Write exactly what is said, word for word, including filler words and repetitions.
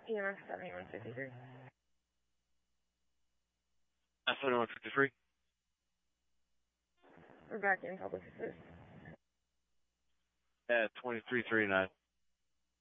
E M S seventy-one fifty-three. seventy-one fifty-three. We're back in public assist. At twenty-three thirty-nine.